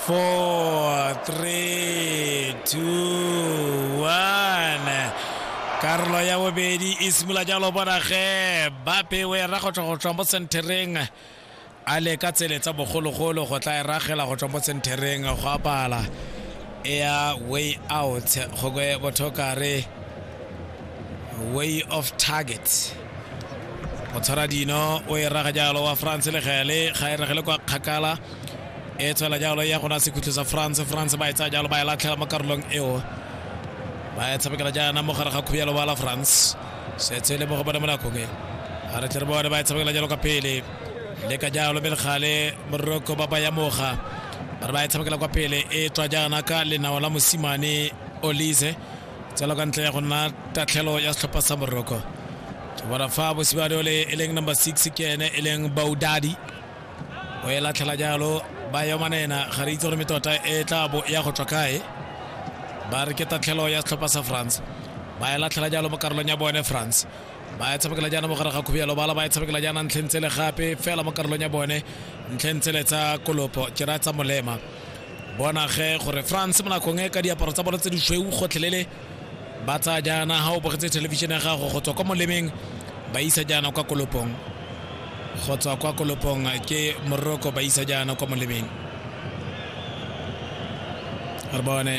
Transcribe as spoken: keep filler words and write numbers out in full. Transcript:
four, three, two, one. Karolo ya bobedi e simula jalo bona ge Bape we ra go go tswa mo sentereng a le ka tseletsa bogologolo go tla e ragela go tswa mo sentereng go apala ya way out go go botokare way of target o tsara dino o e raga jalo wa France le gele ga e ragele kwa kgakala e tsela jalo ya gona se kutlo sa France France ba etsa jalo ba e latlhela mo karolong eo ba etsa bekala jana mo gare ga khuyelo ba la France se tsele mo go bona mona koge a re tle bona ba etsa bekala jalo ka pele le ka jalo bel khale Morocco ba ba ya moga ba ba etsa bekala kwa pele e tswa jana ka le na wala mosimane Olise tsela ka ntle ya gona tatlhelo ya setlhopha sa Morocco bona fa bo sibane ole eleng number six ke ene eleng Baudadi o e latlhela jalo ba yo manena ga re itse gore metota e tla bo ya go tswa kae ba re ke tatlhelo ya setlhopha sa France ba e latlhela jalo mo karolong ya bone France ba e tshabekela jana mo gare ga khubelo ba la ba e tshabekela jana ntlhentsele gape fela mo karolong ya bone ntlhentsele tsa kolopo ke ra tsa molema bona ge gore France mona kongwe ka diaparo tsa bone tse di shweu gotlhelele ba tsa jana ha o bogetse television ya gago go tswa kwa molemeng ba isa jana kwa kolopong go tswa kwa kolopong ke Morocco ba isa jana kwa molemeng re bone